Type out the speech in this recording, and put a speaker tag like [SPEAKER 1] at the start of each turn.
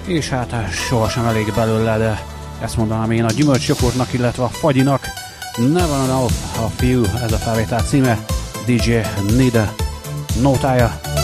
[SPEAKER 1] és hát sohasem elég belőle, de ezt mondanám én a gyümölcsjoghurtnak, illetve a fagyinak. Never Enough of You, ez a felvétel címe, DJ Nida nótája.